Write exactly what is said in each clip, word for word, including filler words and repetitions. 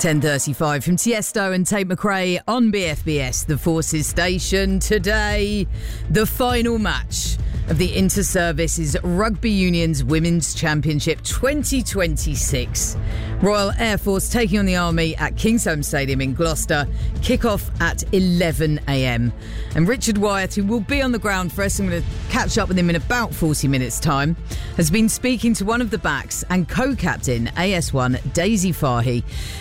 ten thirty-five from Tiesto and Tate McRae on B F B S, the Forces station. Today, the final match of the Inter-Services Rugby Union's Women's Championship twenty twenty-six. Royal Air Force taking on the Army at Kingsholm Stadium in Gloucester. Kick-off at eleven a.m. And Richard Wyeth, who will be on the ground for us, I'm going to catch up with him in about forty minutes' time, has been speaking to one of the backs and co-captain A S one, Daisy Fahey,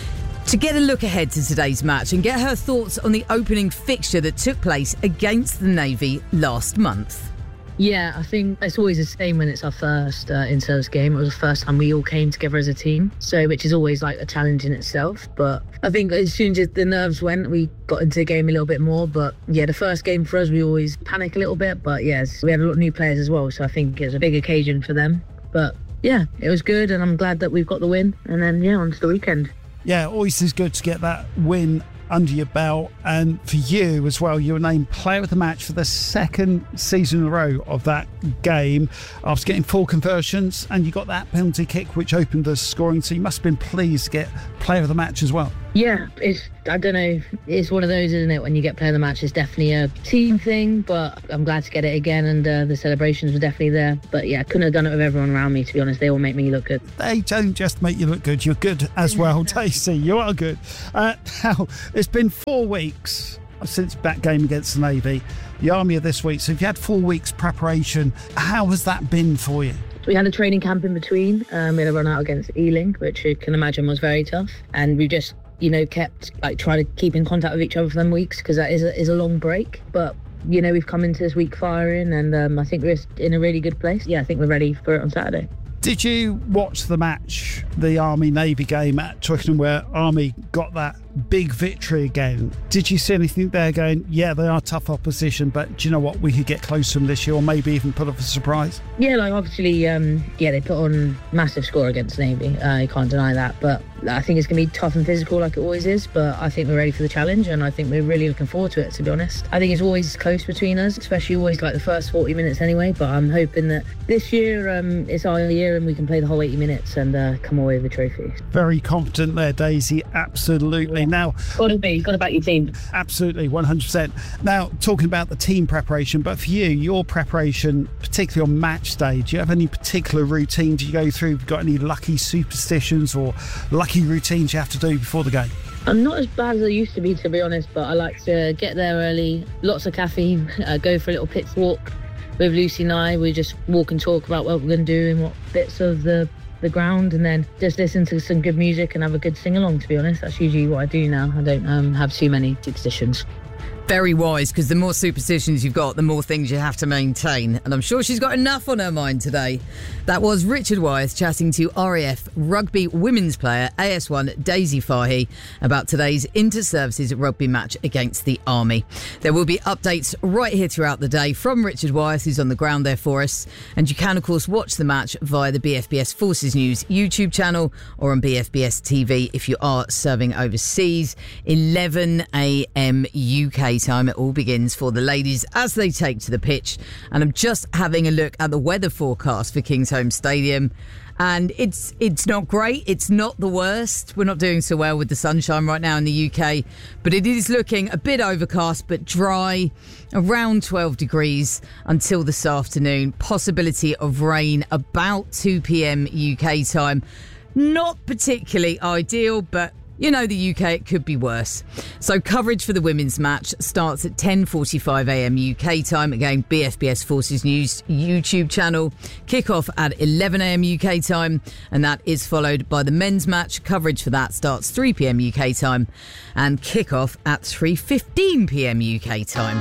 to get a look ahead to today's match and get her thoughts on the opening fixture that took place against the Navy last month. Yeah, I think it's always the same when it's our first uh, in-service game. It was the first time we all came together as a team, so which is always like a challenge in itself. But I think as soon as the nerves went, we got into the game a little bit more. But yeah, the first game for us, we always panic a little bit. But yes, we had a lot of new players as well, so I think it's a big occasion for them. But yeah, it was good, and I'm glad that we've got the win. And then yeah, on to the weekend. Yeah, always is good to get that win under your belt. And for you as well, you were named player of the match for the second season in a row of that game after getting four conversions, and you got that penalty kick which opened the scoring, so you must have been pleased to get player of the match as well. Yeah, it's, I don't know, it's one of those, isn't it, when you get player of the match. It's definitely a team thing, but I'm glad to get it again, and uh, the celebrations were definitely there. But yeah, I couldn't have done it with everyone around me, to be honest. They all make me look good. They don't just make you look good, you're good as well, Daisy. You are good. Uh, now, it's been four weeks since that game against the Navy. The Army are this week, so if you had four weeks preparation, how has that been for you? We had a training camp in between. Um, we had a run out against Ealing, which you can imagine was very tough. And we just, you know, kept like trying to keep in contact with each other for them weeks, because that is a, is a long break. But, you know, we've come into this week firing, and um, I think we're in a really good place. Yeah, I think we're ready for it on Saturday. Did you watch the match, the Army-Navy game at Twickenham, where Army got that big victory again? Did you see anything there going, yeah, they are tough opposition, but do you know what, we could get close to them this year, or maybe even put up a surprise? Yeah, like obviously, um, yeah, they put on massive score against Navy. Uh, you can't deny that, but I think it's going to be tough and physical like it always is, but I think we're ready for the challenge, and I think we're really looking forward to it, to be honest. I think it's always close between us, especially always like the first forty minutes anyway, but I'm hoping that this year um, it's our year and we can play the whole eighty minutes and uh, come away with a trophy. Very confident there, Daisy. Absolutely. Yeah. Now, gotta be, gotta back your team. Absolutely, one hundred percent. Now, talking about the team preparation, but for you, your preparation, particularly on match day, do you have any particular routine do you go through? Have you got any lucky superstitions or lucky routines you have to do before the game? I'm not as bad as I used to be, to be honest, but I like to get there early, lots of caffeine, uh, go for a little pitch walk with Lucy and I. We just walk and talk about what we're going to do and what bits of the the ground, and then just listen to some good music and have a good sing-along, to be honest. That's usually what I do now. I don't um, have too many superstitions. Very wise, because the more superstitions you've got, the more things you have to maintain. And I'm sure she's got enough on her mind today. That was Richard Wyeth chatting to R A F rugby women's player A S one Daisy Fahey about today's Inter-Services rugby match against the Army. There will be updates right here throughout the day from Richard Wyeth, who's on the ground there for us. And you can, of course, watch the match via the B F B S Forces News YouTube channel or on B F B S T V if you are serving overseas. eleven a.m. U K time. It all begins for the ladies as they take to the pitch, and I'm just having a look at the weather forecast for Kingsholm Stadium, and it's it's not great. It's not the worst. We're not doing so well with the sunshine right now in the U K, but it is looking a bit overcast but dry, around twelve degrees until this afternoon. Possibility of rain about two p.m. U K time. Not particularly ideal, but you know, the U K, it could be worse. So coverage for the women's match starts at ten forty-five a.m. U K time. Again, B F B S Forces News YouTube channel. Kick-off at eleven a.m. U K time. And that is followed by the men's match. Coverage for that starts three p.m. U K time. And kick-off at three fifteen p.m. U K time.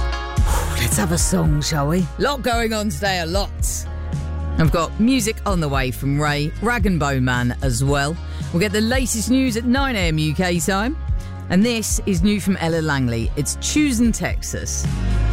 Let's have a song, shall we? A lot going on today, a lot. I've got music on the way from Ray, Rag and Bone Man as well. We'll get the latest news at nine a.m. U K time. And this is new from Ella Langley. It's Choosing Texas.